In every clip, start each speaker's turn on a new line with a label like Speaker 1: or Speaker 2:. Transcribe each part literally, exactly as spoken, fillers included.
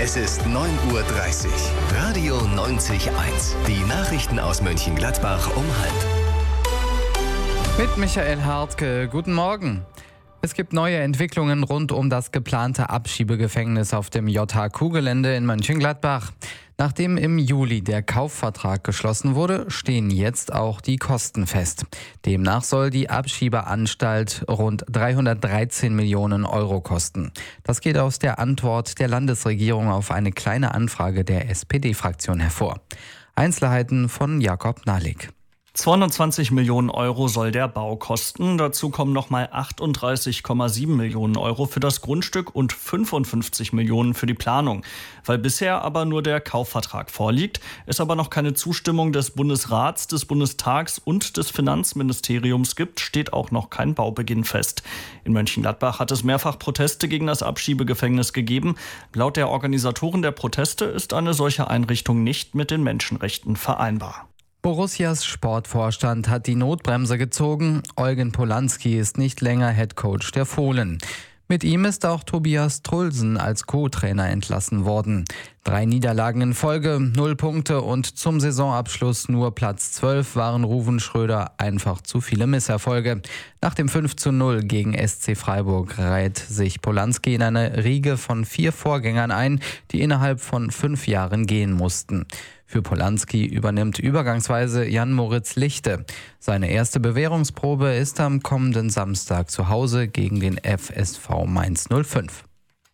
Speaker 1: Es ist neun Uhr dreißig. Radio neunzig Komma eins. Die Nachrichten aus Mönchengladbach um halb.
Speaker 2: Mit Michael Hartke. Guten Morgen. Es gibt neue Entwicklungen rund um das geplante Abschiebegefängnis auf dem J H Q-Gelände in Mönchengladbach. Nachdem im Juli der Kaufvertrag geschlossen wurde, stehen jetzt auch die Kosten fest. Demnach soll die Abschiebeanstalt rund dreihundertdreizehn Millionen Euro kosten. Das geht aus der Antwort der Landesregierung auf eine kleine Anfrage der S P D-Fraktion hervor. Einzelheiten von Jakob Nahlik.
Speaker 3: zweihundertzwanzig Millionen Euro soll der Bau kosten. Dazu kommen nochmal achtunddreißig Komma sieben Millionen Euro für das Grundstück und fünfundfünfzig Millionen für die Planung. Weil bisher aber nur der Kaufvertrag vorliegt, es aber noch keine Zustimmung des Bundesrats, des Bundestags und des Finanzministeriums gibt, steht auch noch kein Baubeginn fest. In Mönchengladbach hat es mehrfach Proteste gegen das Abschiebegefängnis gegeben. Laut der Organisatoren der Proteste ist eine solche Einrichtung nicht mit den Menschenrechten vereinbar.
Speaker 2: Borussias Sportvorstand hat die Notbremse gezogen. Eugen Polanski ist nicht länger Headcoach der Fohlen. Mit ihm ist auch Tobias Trulsen als Co-Trainer entlassen worden. Drei Niederlagen in Folge, null Punkte und zum Saisonabschluss nur Platz zwölf waren Ruven Schröder einfach zu viele Misserfolge. Nach dem fünf zu null gegen S C Freiburg reiht sich Polanski in eine Riege von vier Vorgängern ein, die innerhalb von fünf Jahren gehen mussten. Für Polanski übernimmt übergangsweise Jan-Moritz Lichte. Seine erste Bewährungsprobe ist am kommenden Samstag zu Hause gegen den F S V Mainz null fünf.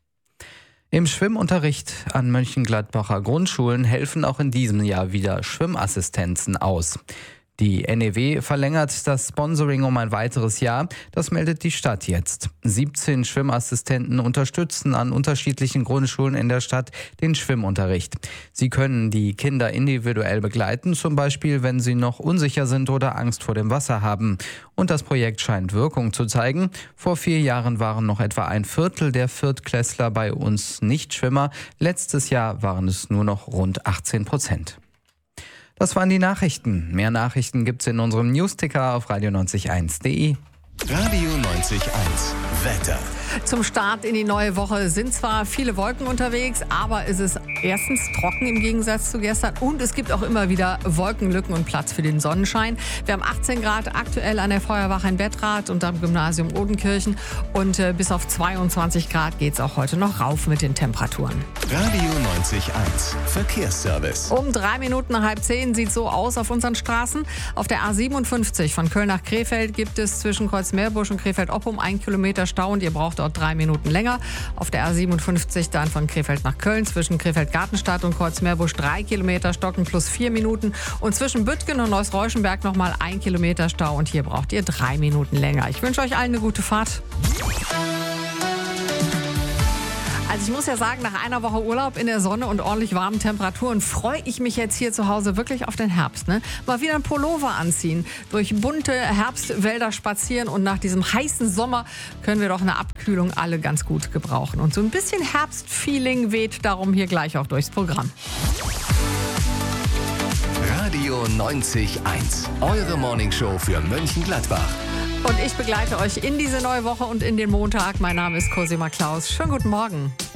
Speaker 2: Im Schwimmunterricht an Mönchengladbacher Grundschulen helfen auch in diesem Jahr wieder Schwimmassistenzen aus. Die N E W verlängert das Sponsoring um ein weiteres Jahr. Das meldet die Stadt jetzt. siebzehn Schwimmassistenten unterstützen an unterschiedlichen Grundschulen in der Stadt den Schwimmunterricht. Sie können die Kinder individuell begleiten, zum Beispiel wenn sie noch unsicher sind oder Angst vor dem Wasser haben. Und das Projekt scheint Wirkung zu zeigen. Vor vier Jahren waren noch etwa ein Viertel der Viertklässler bei uns Nichtschwimmer. Letztes Jahr waren es nur noch rund achtzehn Prozent. Das waren die Nachrichten. Mehr Nachrichten gibt's in unserem Newsticker auf radio neunzig Komma eins punkt de.
Speaker 1: Radio neunzig Komma eins. Wetter.
Speaker 4: Zum Start in die neue Woche sind zwar viele Wolken unterwegs, aber es ist erstens trocken im Gegensatz zu gestern und es gibt auch immer wieder Wolkenlücken und Platz für den Sonnenschein. Wir haben achtzehn Grad aktuell an der Feuerwache in Bettrath und am Gymnasium Odenkirchen und äh, bis auf zweiundzwanzig Grad geht es auch heute noch rauf mit den Temperaturen.
Speaker 1: Radio neunzig Komma eins. Verkehrsservice.
Speaker 4: Um drei Minuten nach halb zehn sieht so aus auf unseren Straßen. Auf der A siebenundfünfzig von Köln nach Krefeld gibt es zwischen Kreuzmeerbusch und Krefeld-Oppum ein Kilometer Stau und ihr braucht dort drei Minuten länger. Auf der A siebenundfünfzig dann von Krefeld nach Köln zwischen Krefeld-Gartenstadt und Kreuzmeerbusch drei Kilometer Stocken plus vier Minuten. Und zwischen Büttgen und Neuss-Reuschenberg nochmal ein Kilometer Stau und hier braucht ihr drei Minuten länger. Ich wünsche euch allen eine gute Fahrt. Also ich muss ja sagen, nach einer Woche Urlaub in der Sonne und ordentlich warmen Temperaturen freue ich mich jetzt hier zu Hause wirklich auf den Herbst. Ne? Mal wieder ein Pullover anziehen, durch bunte Herbstwälder spazieren und nach diesem heißen Sommer können wir doch eine Abkühlung alle ganz gut gebrauchen. Und so ein bisschen Herbstfeeling weht darum hier gleich auch durchs Programm.
Speaker 1: Radio neunzig Komma eins. Eure Morningshow für Mönchengladbach.
Speaker 4: Und ich begleite euch in diese neue Woche und in den Montag. Mein Name ist Cosima Klaus. Schönen guten Morgen.